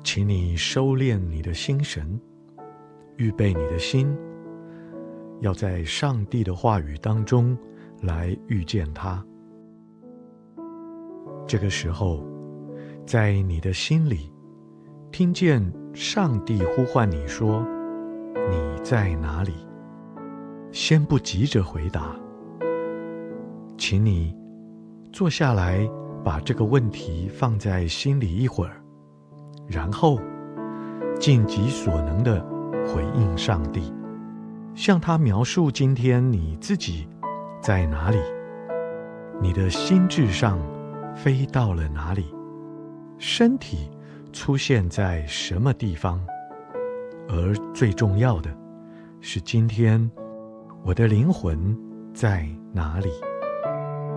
请你收敛你的心神，预备你的心，要在上帝的话语当中来遇见他。这个时候，在你的心里听见上帝呼唤你说：你在哪里？先不急着回答，请你坐下来，把这个问题放在心里一会儿，然后尽己所能地回应上帝，向他描述今天你自己在哪里，你的心智上飞到了哪里，身体出现在什么地方，而最重要的是今天我的灵魂在哪里。